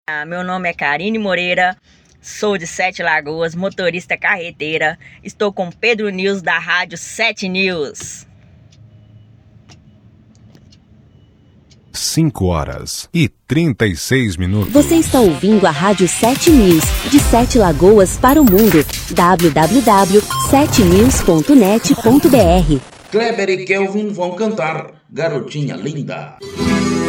Meu nome é Karine Moreira, sou de Sete Lagoas, motorista carreteira. Estou com Pedro News da Rádio 7 News. 5h36. Você está ouvindo a Rádio 7 News, de Sete Lagoas para o mundo. www.7news.net.br. Kleber e Kelvin vão cantar Garotinha Linda.